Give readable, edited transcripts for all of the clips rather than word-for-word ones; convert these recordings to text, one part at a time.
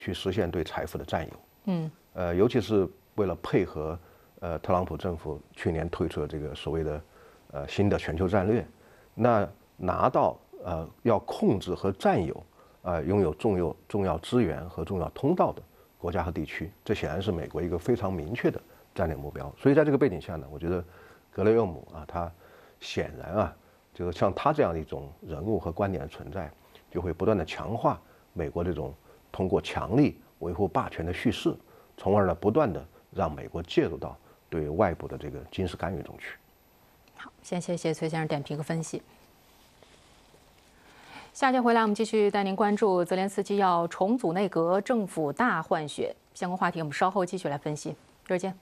去实现对财富的占有。尤其是为了配合特朗普政府去年推出的这个所谓的新的全球战略，那拿到要控制和占有拥有重要资源和重要通道的国家和地区，这显然是美国一个非常明确的战略目标。所以在这个背景下呢，我觉得格雷厄姆他显然就是像他这样的一种人物和观点的存在，就会不断的强化美国这种通过强力维护霸权的叙事，从而呢不断的让美国介入到对外部的这个军事干预中去。 好，先谢谢崔先生点评和分析。下节回来，我们继续带您关注泽连斯基要重组内阁，政府大换血相关话题，我们稍后继续来分析。一会儿见。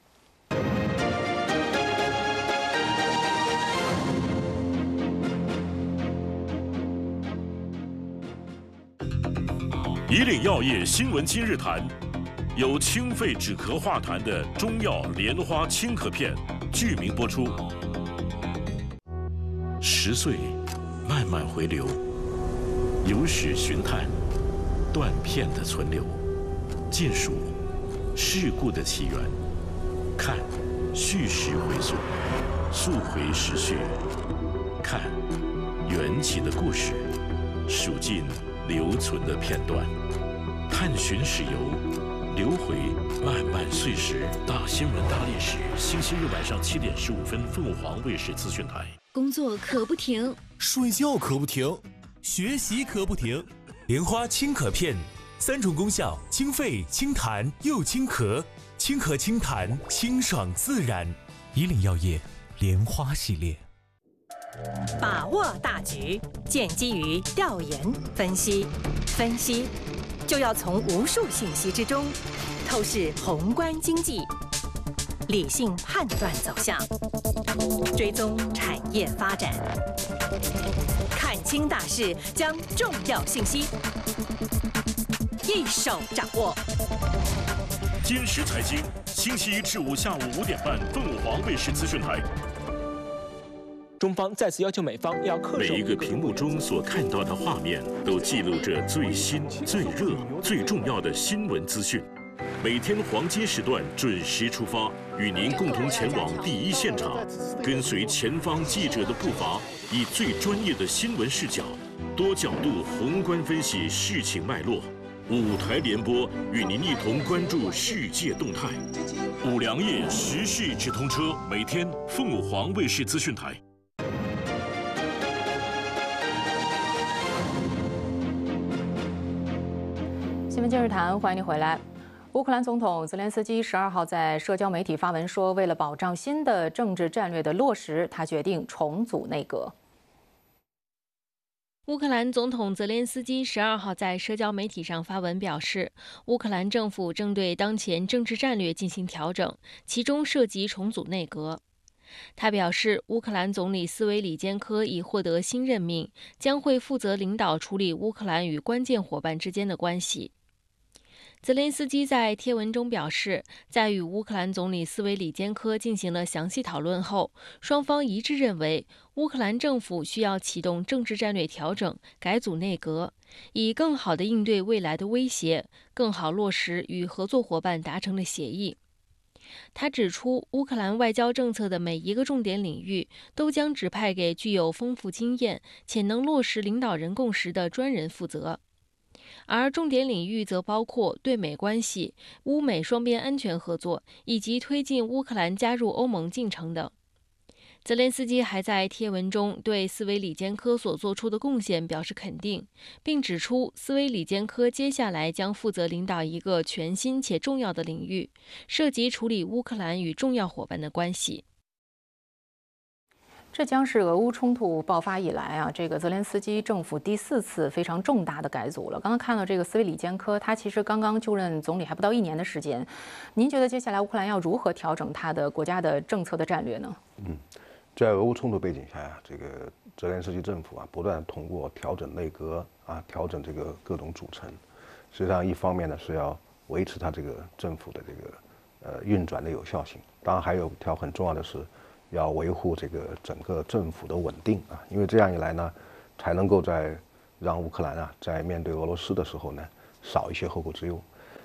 以岭药业新闻今日谈，有清肺止咳化痰的中药莲花清咳片，剧名播出。10岁，慢慢回流，有史寻探，断片的存留，见数事故的起源，看叙事回溯，溯回时序，看缘起的故事，数尽留存的片段，探寻史游，流回漫漫岁时。大新闻大历史，星期日晚上7点15分，凤凰卫视资讯台。 工作可不停， 睡觉可不停，学习可不停。莲花清咳片，3种功效：清肺、清痰又清咳，清咳清痰，清爽自然。以岭药业莲花系列。 把握大局，建基于调研分析，分析就要从无数信息之中透视宏观经济，理性判断走向，追踪产业发展，看清大势，将重要信息一手掌握。 今时财经，星期一至五下午5点半，凤凰卫视资讯台。 中方再次要求美方要恪守。 每一个屏幕中所看到的画面，都记录着最新、最热、最重要的新闻资讯。每天黄金时段准时出发，与您共同前往第一现场，跟随前方记者的步伐，以最专业的新闻视角，多角度宏观分析事情脉络。5台联播，与您一同关注世界动态。五粮液时事直通车，每天凤凰卫视资讯台。 新闻今日谈，欢迎您回来。乌克兰总统泽连斯基12号在社交媒体发文说，为了保障新的政治战略的落实，他决定重组内阁。 乌克兰总统泽连斯基12号在社交媒体上发文表示，乌克兰政府正对当前政治战略进行调整，其中涉及重组内阁。他表示，乌克兰总理斯维里坚科已获得新任命，将会负责领导处理乌克兰与关键伙伴之间的关系。泽连斯基在贴文中表示，在与乌克兰总理斯维里坚科进行了详细讨论后，双方一致认为，乌克兰政府需要启动政治战略调整，改组内阁，以更好地应对未来的威胁，更好落实与合作伙伴达成的协议。他指出，乌克兰外交政策的每一个重点领域都将指派给具有丰富经验且能落实领导人共识的专人负责。而重点领域则包括对美关系、乌美双边安全合作以及推进乌克兰加入欧盟进程等。泽连斯基还在贴文中对斯维里坚科所做出的贡献表示肯定，并指出斯维里坚科接下来将负责领导一个全新且重要的领域，涉及处理乌克兰与重要伙伴的关系。 这将是俄乌冲突爆发以来这个泽连斯基政府第4次非常重大的改组了。刚刚看到这个斯维里坚科，他其实刚刚就任总理还不到1年的时间。您觉得接下来乌克兰要如何调整他的国家的政策的战略呢？ 在俄乌冲突背景下这个泽连斯基政府不断通过调整内阁调整这个各种组成，实际上一方面呢是要维持他这个政府的这个运转的有效性，当然还有一条很重要的是要维护这个整个政府的稳定因为这样一来呢，才能够让乌克兰在面对俄罗斯的时候呢少一些后顾之忧。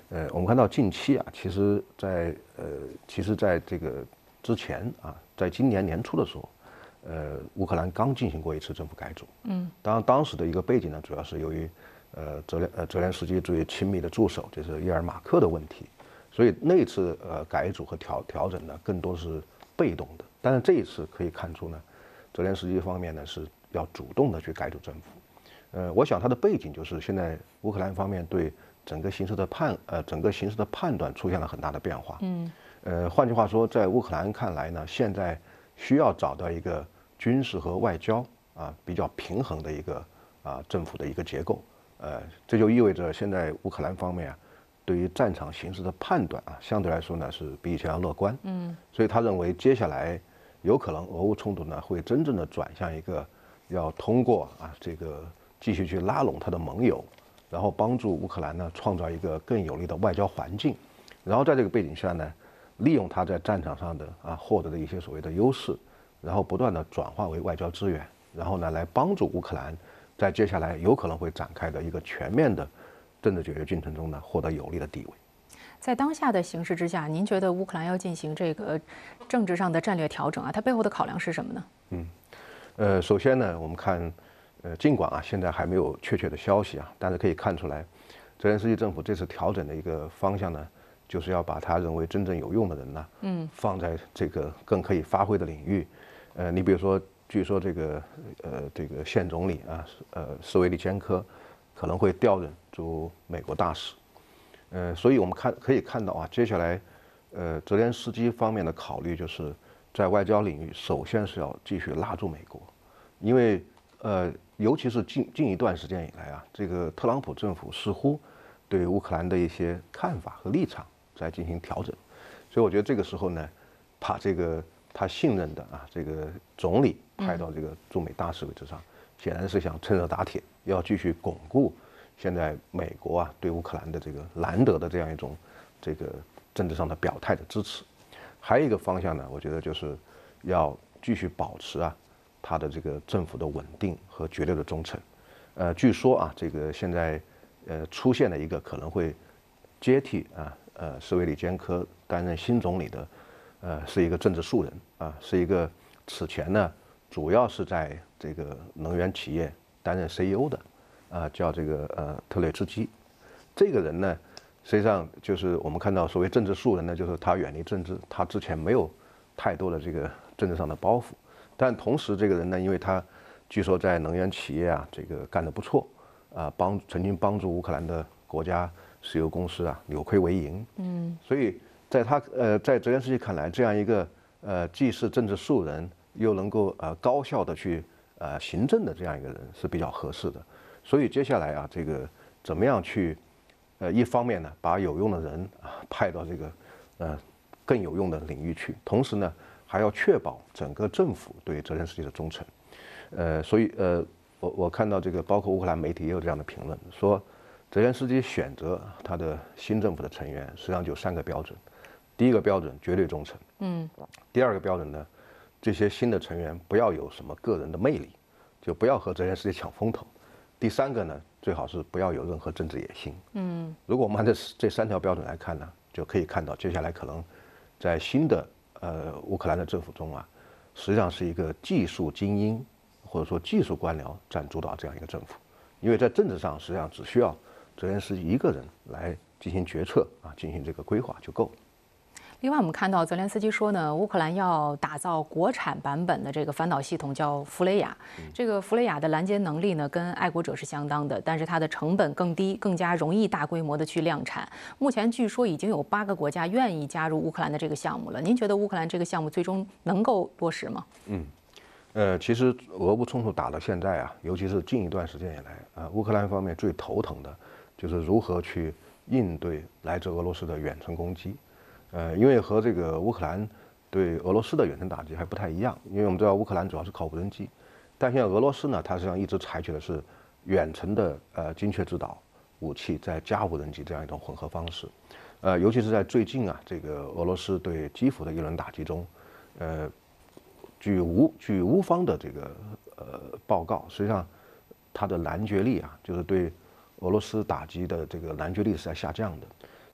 我们看到近期啊，其实在这个之前啊，在今年年初的时候，乌克兰刚进行过一次政府改组。当然当时的一个背景呢，主要是由于泽连斯基最亲密的助手就是叶尔马克的问题，所以那一次改组和调整呢，更多是被动的。但是这一次可以看出呢，泽连斯基方面呢是要主动的去改组政府。我想他的背景就是现在乌克兰方面对整个形势的判断出现了很大的变化。换句话说，在乌克兰看来呢，现在需要找到一个军事和外交比较平衡的一个政府的一个结构。这就意味着现在乌克兰方面对于战场形势的判断相对来说呢是比以前要乐观。所以他认为接下来有可能俄乌冲突呢会真正的转向一个要通过这个继续去拉拢他的盟友，然后帮助乌克兰呢创造一个更有利的外交环境，然后在这个背景下呢，利用他在战场上的获得的一些所谓的优势，然后不断的转化为外交资源，然后呢来帮助乌克兰在接下来有可能会展开的一个全面的政治解决进程中呢获得有利的地位。 在当下的形势之下，您觉得乌克兰要进行这个政治上的战略调整它背后的考量是什么呢？ 首先呢，我们看，尽管现在还没有确切的消息但是可以看出来，泽连斯基政府这次调整的一个方向呢，就是要把他认为真正有用的人呢，放在这个更可以发挥的领域。你比如说，据说这个现总理斯维利坚科可能会调任驻美国大使。所以我们可以看到接下来泽连斯基方面的考虑就是在外交领域，首先是要继续拉住美国，因为尤其是近一段时间以来这个特朗普政府似乎对乌克兰的一些看法和立场在进行调整，所以我觉得这个时候呢，把这个他信任的这个总理派到这个驻美大使位置上，显然是想趁热打铁，要继续巩固现在美国对乌克兰的这个难得的这样一种这个政治上的表态的支持。还有一个方向呢，我觉得就是要继续保持他的这个政府的稳定和绝对的忠诚。据说这个现在出现了一个可能会接替斯维利坚科担任新总理的是一个政治素人是一个此前呢主要是在这个能源企业担任 CEO 的叫这个特雷茨基。这个人呢，实际上就是我们看到所谓政治素人呢，就是他远离政治，他之前没有太多的这个政治上的包袱。但同时这个人呢，因为他据说在能源企业这个干得不错曾经帮助乌克兰的国家石油公司扭亏为盈。所以在泽连斯基看来，这样一个既是政治素人又能够高效的去行政的这样一个人是比较合适的。所以接下来这个怎么样去一方面呢把有用的人派到这个更有用的领域去，同时呢还要确保整个政府对泽连斯基的忠诚。所以我看到这个包括乌克兰媒体也有这样的评论，说泽连斯基选择他的新政府的成员实际上就3个标准。第一个标准绝对忠诚，第二个标准呢，这些新的成员不要有什么个人的魅力，就不要和泽连斯基抢风头。第3个呢，最好是不要有任何政治野心。如果我们按这3条标准来看呢，就可以看到接下来可能在新的乌克兰的政府中实际上是一个技术精英或者说技术官僚占主导这样一个政府，因为在政治上实际上只需要泽连斯基一个人来进行决策进行这个规划就够了。 另外，我们看到泽连斯基说呢，乌克兰要打造国产版本的这个反导系统，叫弗雷亚。这个弗雷亚的拦截能力呢，跟爱国者是相当的，但是它的成本更低，更加容易大规模的去量产。目前据说已经有8个国家愿意加入乌克兰的这个项目了。您觉得乌克兰这个项目最终能够落实吗？ 其实俄乌冲突打到现在尤其是近一段时间以来乌克兰方面最头疼的就是如何去应对来自俄罗斯的远程攻击。因为和这个乌克兰对俄罗斯的远程打击还不太一样，因为我们知道乌克兰主要是靠无人机，但现在俄罗斯呢，它实际上一直采取的是远程的精确制导武器再加无人机这样一种混合方式。尤其是在最近这个俄罗斯对基辅的一轮打击中，据乌方的这个报告，实际上它的拦截力就是对俄罗斯打击的这个拦截力是在下降的。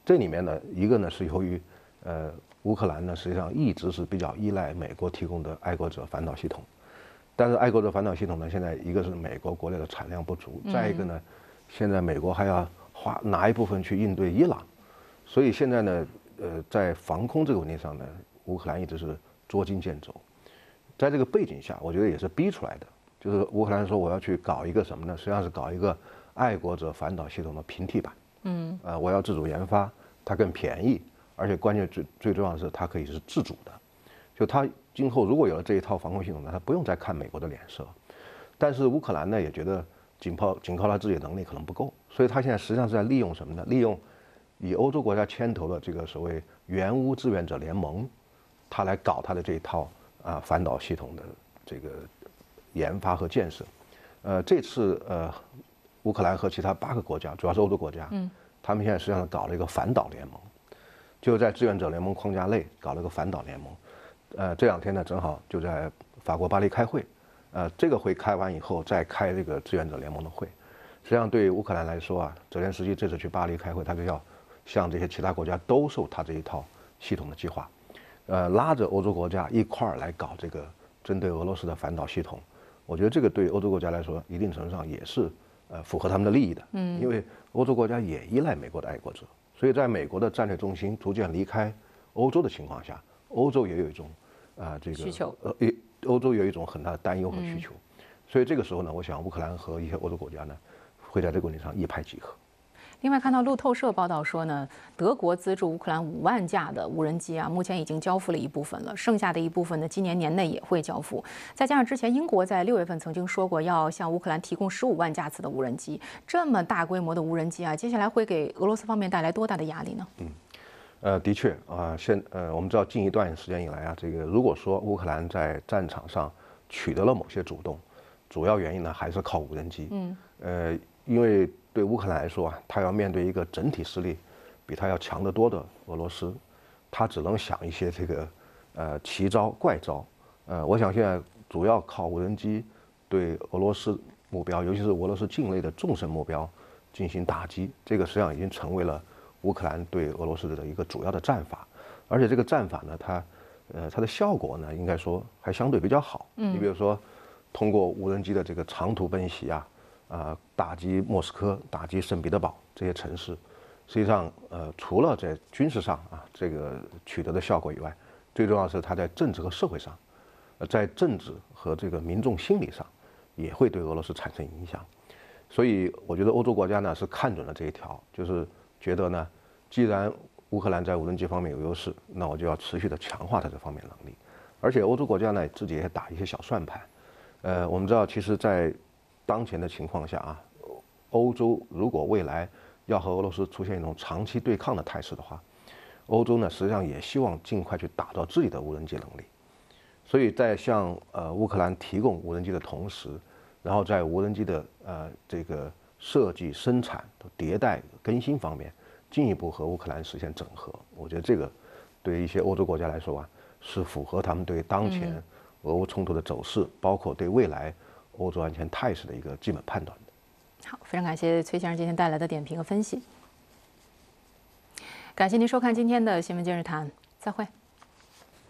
这里面呢，一个呢是由于乌克兰呢实际上一直是比较依赖美国提供的爱国者反导系统，但是爱国者反导系统呢，现在一个是美国国内的产量不足，再一个呢，现在美国还要拿一部分去应对伊朗，所以现在呢，在防空这个问题上呢，乌克兰一直是捉襟见肘。在这个背景下，我觉得也是逼出来的，就是乌克兰说我要去搞一个什么呢？实际上是搞一个爱国者反导系统的平替版。我要自主研发，它更便宜，而且关键最重要的是它可以是自主的，就它今后如果有了这一套防空系统呢，它不用再看美国的脸色。但是乌克兰呢也觉得仅靠它自己的能力可能不够，所以它现在实际上是在利用什么呢？利用以欧洲国家牵头的这个所谓援乌志愿者联盟，它来搞它的这一套反导系统的这个研发和建设。这次乌克兰和其他8个国家，主要是欧洲国家，他们现在实际上搞了一个反导联盟，就在志愿者联盟框架内搞了个反导联盟。这2天呢，正好就在法国巴黎开会。这个会开完以后，再开这个志愿者联盟的会。实际上，对于乌克兰来说啊，泽连斯基这次去巴黎开会，他就要向这些其他国家兜售他这一套系统的计划，拉着欧洲国家一块儿来搞这个针对俄罗斯的反导系统。我觉得这个对欧洲国家来说，一定程度上也是符合他们的利益的。因为欧洲国家也依赖美国的爱国者，所以在美国的战略中心逐渐离开欧洲的情况下，欧洲也有一种这个需求。 欧洲有一种很大的担忧和需求，所以这个时候呢，我想乌克兰和一些欧洲国家呢，会在这个问题上一拍即合。 另外，看到路透社报道说呢，德国资助乌克兰5万架的无人机目前已经交付了一部分了，剩下的一部分呢，今年年内也会交付。再加上之前英国在6月份曾经说过要向乌克兰提供15万架次的无人机，这么大规模的无人机接下来会给俄罗斯方面带来多大的压力呢？ 的确我们知道近一段时间以来这个如果说乌克兰在战场上取得了某些主动，主要原因呢还是靠无人机。因为对乌克兰来说他要面对一个整体实力比他要强得多的俄罗斯，他只能想一些这个奇招怪招。我想现在主要靠无人机对俄罗斯目标，尤其是俄罗斯境内的纵深目标进行打击，这个实际上已经成为了乌克兰对俄罗斯的一个主要的战法。而且这个战法呢，它的效果呢，应该说还相对比较好。你比如说，通过无人机的这个长途奔袭打击莫斯科、打击圣彼得堡这些城市，实际上除了在军事上这个取得的效果以外，最重要的是它在政治和社会上，在政治和这个民众心理上也会对俄罗斯产生影响。所以我觉得欧洲国家呢是看准了这一条，就是觉得呢，既然乌克兰在无人机方面有优势，那我就要持续的强化它这方面能力。而且欧洲国家呢自己也打一些小算盘。我们知道，其实，在当前的情况下欧洲如果未来要和俄罗斯出现一种长期对抗的态势的话，欧洲呢实际上也希望尽快去打造自己的无人机能力。所以在向乌克兰提供无人机的同时，然后在无人机的这个设计、生产、迭代、更新方面，进一步和乌克兰实现整合。我觉得这个对于一些欧洲国家来说是符合他们对当前俄乌冲突的走势，包括对未来欧洲安全态势的一个基本判断的。 好，非常感谢崔先生今天带来的点评和分析。感谢您收看今天的新闻今日谈，再会。